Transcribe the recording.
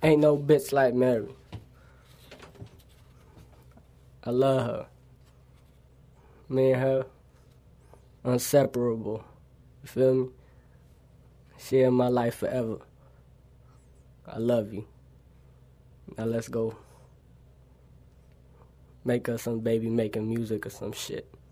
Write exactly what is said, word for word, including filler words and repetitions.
Ain't no bitch like Mary. I love her. Me and her, inseparable. You feel me? She in my life forever. I love you. Now let's go make us some baby making music or some shit.